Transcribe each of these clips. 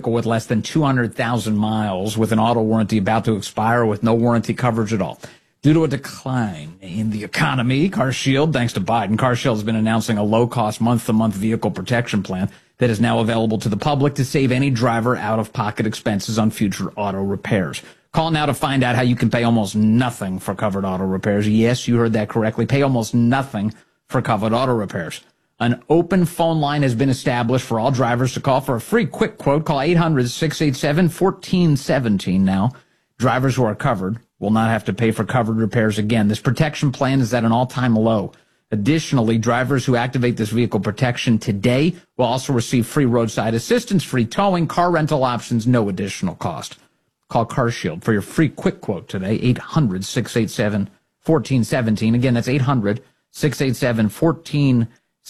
vehicle with less than 200,000 miles with an auto warranty about to expire with no warranty coverage at all. Due to a decline in the economy, CarShield, thanks to Biden, CarShield has been announcing a low-cost month-to-month vehicle protection plan that is now available to the public to save any driver out-of-pocket expenses on future auto repairs. Call now to find out how you can pay almost nothing for covered auto repairs. Yes, you heard that correctly. Pay almost nothing for covered auto repairs. An open phone line has been established for all drivers to call for a free quick quote. Call 800-687-1417 now. Drivers who are covered will not have to pay for covered repairs again. This protection plan is at an all-time low. Additionally, drivers who activate this vehicle protection today will also receive free roadside assistance, free towing, car rental options, no additional cost. Call CarShield for your free quick quote today, 800-687-1417. Again, that's 800-687-1417.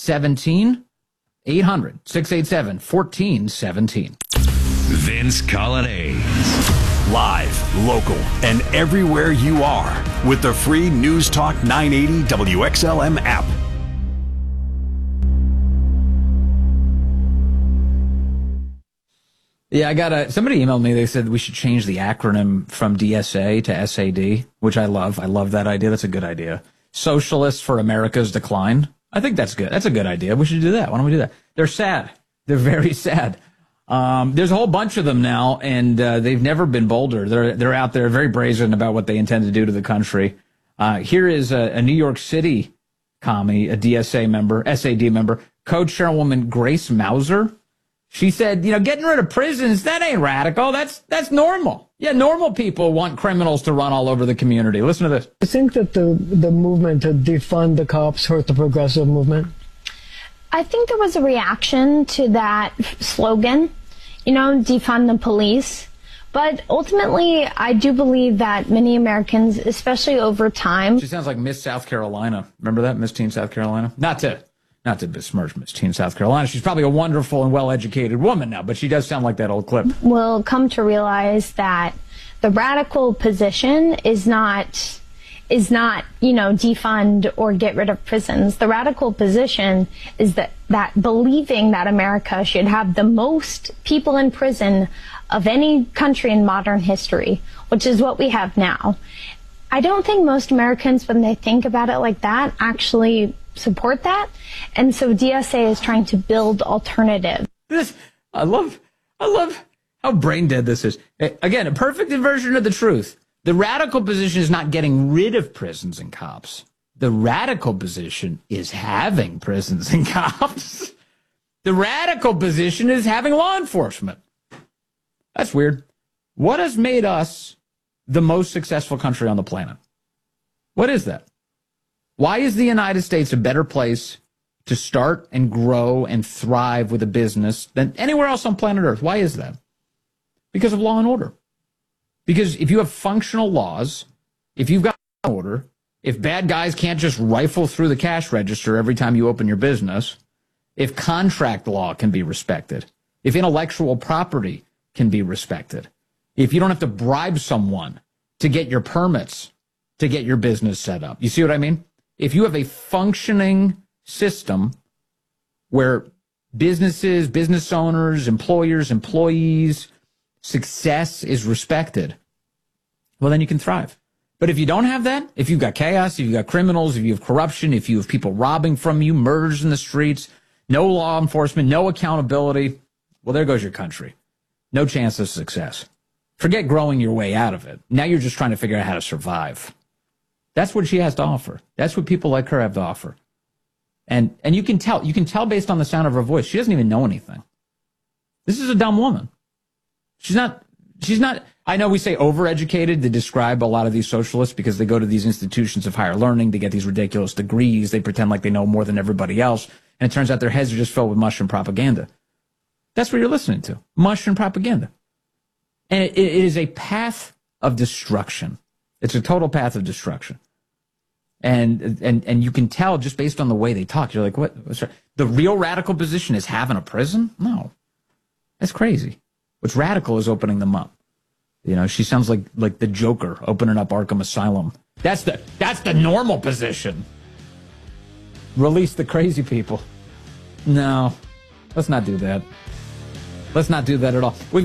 800-687-1417. Vince Coglianese. Live, local, and everywhere you are with the free News Talk 980 WXLM app. Yeah, somebody emailed me. They said we should change the acronym from DSA to SAD, which I love. I love that idea. That's a good idea. Socialists for America's Decline. I think that's good. That's a good idea. We should do that. Why don't we do that? They're sad. They're very sad. There's a whole bunch of them now, and they've never been bolder. They're out there very brazen about what they intend to do to the country. Here is a New York City commie, a DSA member, SAD member, co-chairwoman Grace Mauser. She said, getting rid of prisons, that ain't radical. That's normal. Yeah, normal people want criminals to run all over the community. Listen to this. I think that the movement to defund the cops hurt the progressive movement. I think there was a reaction to that slogan, defund the police. But ultimately, I do believe that many Americans, especially over time. She sounds like Miss South Carolina. Remember that? Miss Teen South Carolina? Not to besmirch Miss Teen South Carolina. She's probably a wonderful and well-educated woman now, but she does sound like that old clip. Will come to realize that the radical position is not, defund or get rid of prisons. The radical position is that believing that America should have the most people in prison of any country in modern history, which is what we have now. I don't think most Americans, when they think about it like that, actually support that. And so DSA is trying to build alternatives. I love how brain dead this is. Again, a perfect inversion of the truth. The radical position is not getting rid of prisons and cops. The radical position is having prisons and cops. The radical position is having law enforcement. That's weird. What has made us the most successful country on the planet? What is that? Why is the United States a better place to start and grow and thrive with a business than anywhere else on planet Earth? Why is that? Because of law and order. Because if you have functional laws, if you've got order, if bad guys can't just rifle through the cash register every time you open your business, if contract law can be respected, if intellectual property can be respected, if you don't have to bribe someone to get your permits to get your business set up. You see what I mean? If you have a functioning system where businesses, business owners, employers, employees, success is respected, well, then you can thrive. But if you don't have that, if you've got chaos, if you've got criminals, if you have corruption, if you have people robbing from you, murders in the streets, no law enforcement, no accountability, well, there goes your country. No chance of success. Forget growing your way out of it. Now you're just trying to figure out how to survive. That's what she has to offer. That's what people like her have to offer. And you can tell based on the sound of her voice, she doesn't even know anything. This is a dumb woman. She's not, I know we say overeducated to describe a lot of these socialists because they go to these institutions of higher learning to get these ridiculous degrees. They pretend like they know more than everybody else. And it turns out their heads are just filled with mush and propaganda. That's what you're listening to. Mush and propaganda. And it is a path of destruction. It's a total path of destruction. And you can tell just based on the way they talk. You're like, what? The real radical position is having a prison? No. That's crazy. What's radical is opening them up. She sounds like the Joker opening up Arkham Asylum. That's the normal position. Release the crazy people. No. Let's not do that. Let's not do that at all.